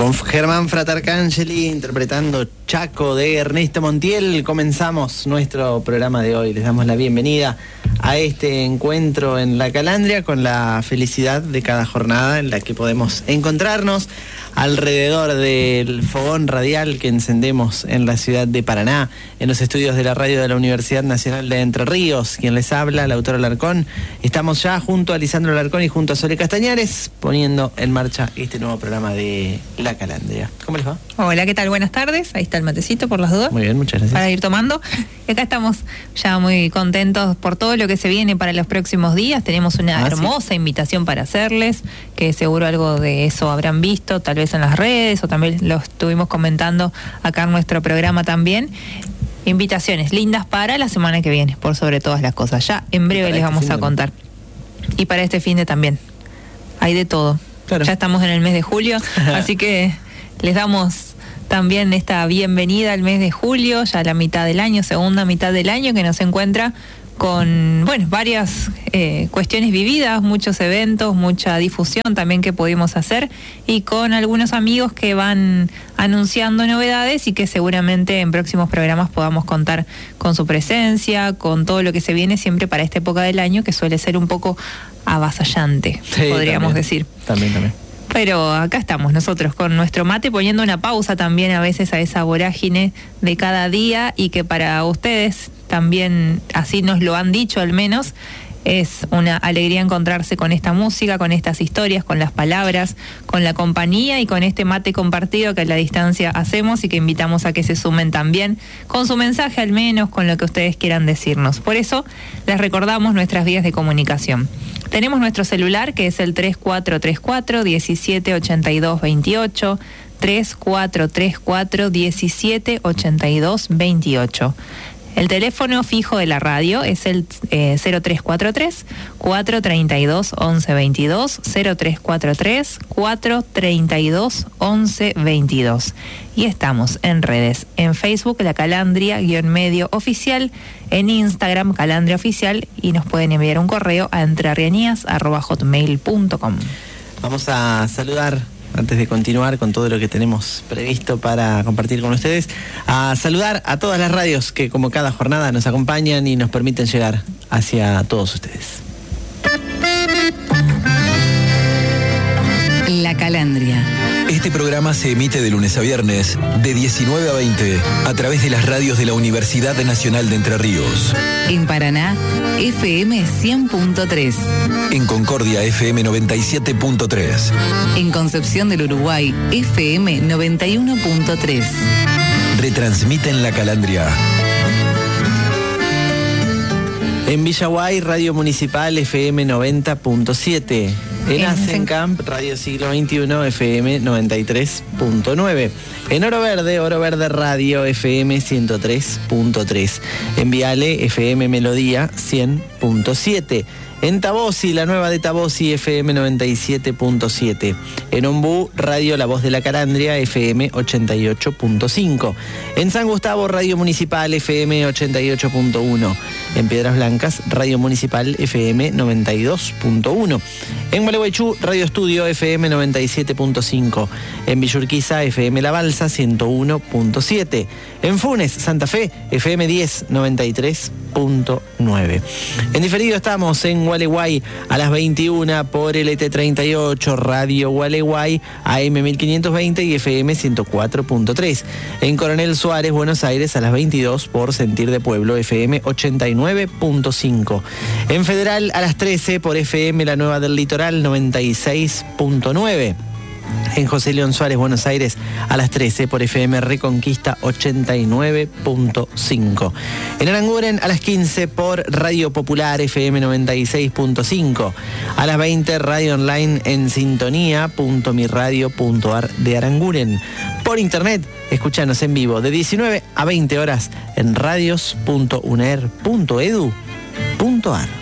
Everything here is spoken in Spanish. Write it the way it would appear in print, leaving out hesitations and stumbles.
Con Germán Fratarcangeli interpretando Chaco de Ernesto Montiel, comenzamos nuestro programa de hoy. Les damos la bienvenida a este encuentro en La Calandria con la felicidad de cada jornada en la que podemos encontrarnos alrededor del fogón radial que encendemos en la ciudad de Paraná, en los estudios de la radio de la Universidad Nacional de Entre Ríos. Quien les habla, Lautaro Alarcón. Estamos ya junto a Lisandro Alarcón y junto a Sole Castañares poniendo en marcha este nuevo programa de La Calandria. ¿Cómo les va? Hola, ¿qué tal? Buenas tardes. Ahí está el matecito por las dudas. Muy bien, muchas gracias. Para ir tomando. Y acá estamos ya muy contentos por todo lo que se viene para los próximos días. Tenemos una hermosa invitación para hacerles, que seguro algo de eso habrán visto, tal vez en las redes, o también lo estuvimos comentando acá en nuestro programa también. Invitaciones lindas para la semana que viene, por sobre todas las cosas. Ya en breve les vamos a contar. Y para este fin de también. Hay de todo. Claro. Ya estamos en el mes de julio, así que les damos también esta bienvenida al mes de julio, ya la mitad del año, segunda mitad del año, que nos encuentra con, bueno, varias cuestiones vividas, muchos eventos, mucha difusión también que pudimos hacer, y con algunos amigos que van anunciando novedades y que seguramente en próximos programas podamos contar con su presencia, con todo lo que se viene siempre para esta época del año, que suele ser un poco avasallante, sí, podríamos decir. También. Pero acá estamos nosotros con nuestro mate, poniendo una pausa también a veces a esa vorágine de cada día, y que para ustedes también, así nos lo han dicho al menos, es una alegría encontrarse con esta música, con estas historias, con las palabras, con la compañía y con este mate compartido que a la distancia hacemos, y que invitamos a que se sumen también con su mensaje, al menos con lo que ustedes quieran decirnos. Por eso les recordamos nuestras vías de comunicación. Tenemos nuestro celular, que es el 3434-178228, 3434-178228. El teléfono fijo de la radio es el 0343-432-1122, 0343-432-1122. Y estamos en redes, en Facebook, La Calandria-medio oficial, en Instagram, Calandria Oficial, y nos pueden enviar un correo a entrerrianias@hotmail.com. Vamos a saludar, antes de continuar con todo lo que tenemos previsto para compartir con ustedes, a saludar a todas las radios que como cada jornada nos acompañan y nos permiten llegar hacia todos ustedes. La Calandria. Este programa se emite de lunes a viernes, de 19 a 20, a través de las radios de la Universidad Nacional de Entre Ríos. En Paraná, FM 100.3. En Concordia, FM 97.3. En Concepción del Uruguay, FM 91.3. Retransmiten La Calandria. En Villaguay, Radio Municipal, FM 90.7. En Asencamp, Radio Siglo XXI, FM 93.9. En Oro Verde Radio, FM 103.3. En Viale, FM Melodía 100.7. En Tabosi, la nueva de Tabosi, FM 97.7. En Ombú, Radio La Voz de la Calandria, FM 88.5. En San Gustavo, Radio Municipal, FM 88.1. En Piedras Blancas, Radio Municipal, FM 92.1. En Gualeguaychú, Radio Estudio, FM 97.5. En Villurquiza, FM La Balsa, 101.7. En Funes, Santa Fe, FM 10, 93.9. En diferido estamos en Gualeguay a las 21 por LT38, Radio Gualeguay, AM 1520 y FM 104.3. En Coronel Suárez, Buenos Aires, a las 22 por Sentir de Pueblo, FM 89.5. En Federal a las 13 por FM La Nueva del Litoral, 96.9. En José León Suárez, Buenos Aires, a las 13 por FM Reconquista 89.5. En Aranguren a las 15 por Radio Popular FM 96.5. A las 20 Radio Online en sintonía.miradio.ar de Aranguren. Por internet, escúchanos en vivo de 19 a 20 horas en radios.uner.edu.ar.